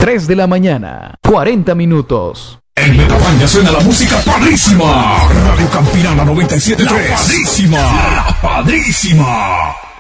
3 de la mañana, 40 minutos. En Metapan suena la música padrísima. Radio Campirana 97.3. La padrísima. La padrísima.